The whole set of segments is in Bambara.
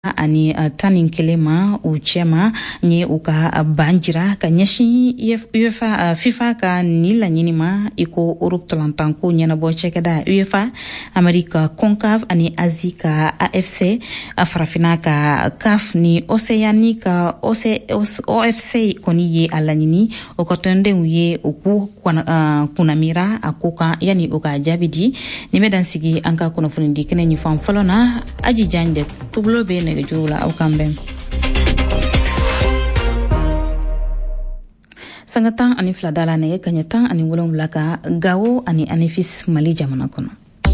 ani tanin kelema u chema nye uka banjira ka nyashi UEFA FIFA ka nila nyinima iko Europe tolantanku nyana bo chekada UEFA Amerika CONCACAF ani Asie ka AFC Afrafina ka CAF ni Oceanie ka OFC koni ye alanyini okotonde uye uku kunamira akoka yani uka jabidi nimedansigi anka kuna funindi kene ni fam falona aji jande tuglobe ne jula au kamben sangatan ani fladala ne kanyatan ani wolon laka gawo ani anifis mali jamana kono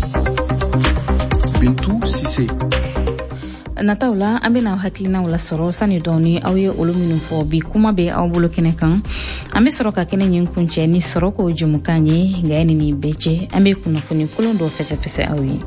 Bintou Cissé Nataula ambena haklina wala soro sani doni awye oluminu fo bi kuma be awbulo kene kan ambe soro ka kene nyin kunche ni soro ko jumukanye gaeni ni beche ambe kuna funi kulondo fese awi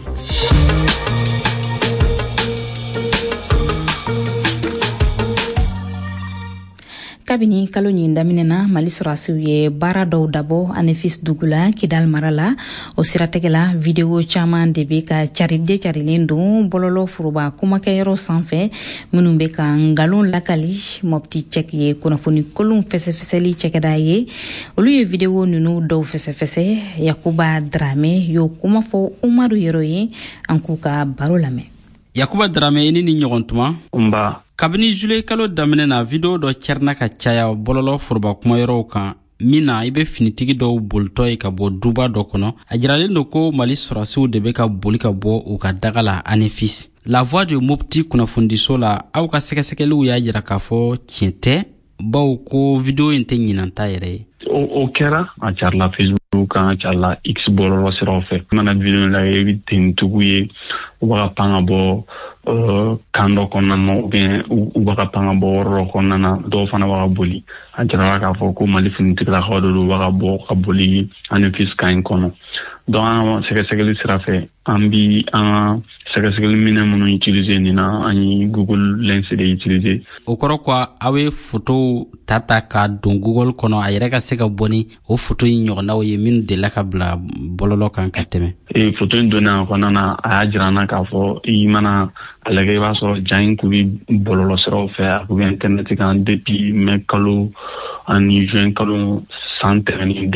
kabini kalo nyinda minena mali sorasiu ye bara daw dabo anefis dugula kidal marala o sirategela video chaman debe ka charile ndo bololo furuba kuma kayro sanfe munumbe ka ngalon lakali mopti check ye kuna foni kolum fese chekeda ye olu ye video nunu daw fese Yakuba Drame yo kuma fo Umaru Yeroye ankuka barolame Yakuba Drame ni nyogontuma umba kabini jule kalo damene na video do cerna ka caya bololo furba kuma yoro kan mina ibe finitigi do bolto e ka bo duba do kono ajirale no ko mali sorasiu de be ka boli ka bo u ka dagala anefis la voix de mopti kuna fundiso la au ka sekesekelu ya jira ka fo tiente baw ko video inte nyinanta yere o kera a charla Facebook kan charla X bololo sirofe mana video la e tintuguye u ba panga bo kando konna mo bien u baka panga boro konna na do fana wa boli ajara ka fo ko mali fin tikla khodo do wa bo ka boli ane fiska in kono don sekeli sirafe ambi an sekeli minamunu utiliser ni na ani Google Lens de utiliser okoro kwa awe photo tata ka don Google kono ayere ka seka boni o photo yi nyona o ye min de la ka bla bololo kan kateme e photo ndona kona na ajara na ka fo i mana alage ba so jain ku bi bololo sero fe ku bi internet kan depuis mai kalo ani juin kalo santé ni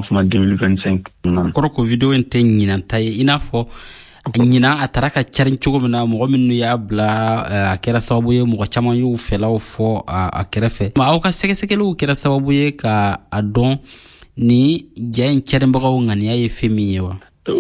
2025 koro ko video ente nyina tay ina fo nyina ataraka charin chugo na mo minnu ya bla akera sababu ye mo chama yu fela fo akera fe ma au ka sekelu kera sababu ye ka adon ni jain charin bago ngani ya femi yewa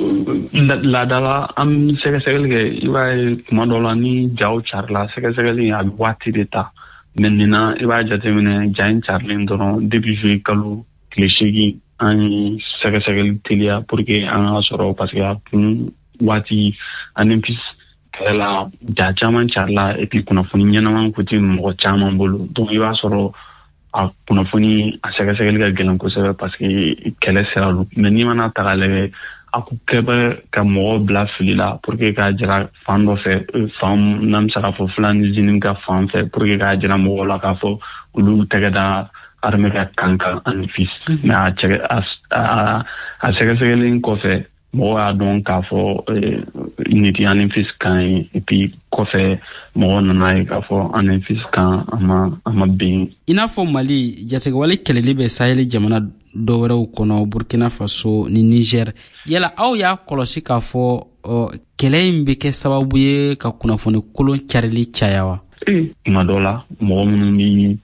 la dala am sekeli ke iba kumadola ni jaw charla sekeli ya wati deta menina iba jatemine jain charlin dono depuis juillet kalo kleshigi ani sekeli telia porque an asoro parce que wati anempis kala jajaman charla et puis kuna foni nyanaman kuti mo chaman bolu donc iba soro a kuna foni a sekeli ga gelan ko sebe parce que kala sera lu meni mana tagale aku kebe ka mo bla filila porque ka jira fando fe fam nam sara fo flan jinin ka fam fe porque ka jira mo la ka fo ulu tegada arme ka kanka anfis na chege a sekeli ko fe mo a donc ka fo unity anfis kan et puis ko fe mo na ka fo anfis kan ama bin ina fo mali jate wale kelele be sahel jamana dowere kono Burkina Faso ni Niger yala aw ya kolosi ka fo kele mbe ke sababu ye ka kuna fo ne kolon charli chayawa madola mo ni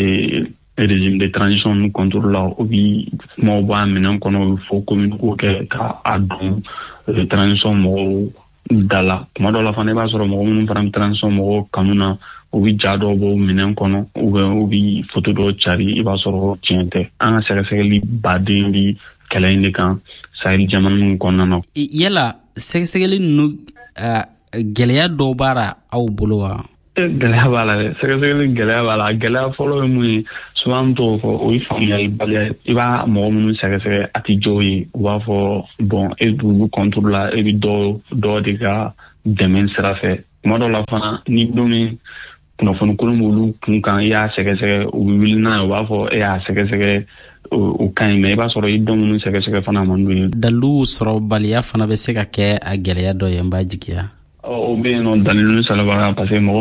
régime de transition nous contrôle là obi mo ba menen kono fo commune ko ke ka adon transition mo dala madola fa ne ba soro mo mun faram transition mo kanuna obi jado bo minen kono obi photo do chari iba soro tiente an sekeli badin bi kala inde kan sahel jaman kono no yela sekeli nu geleya do bara aw bolowa geleya bala sekeli geleya bala geleya folo mu souvent ko o famille bale iba mo mun sekeli ati joyi wa fo bon e bu contrôle e bi do de ga demen sera fait modola fana ni domi kuna fonu kulumulu kunkan ya sekeseke u wilna wa fo ya sekeseke o kan me ba soro idom sekeseke fana mandu dalu soro baliya fana be seka ke a geleya do yamba jikiya o bɛ yen nɔ dalilu salabaga parce que mɔgɔ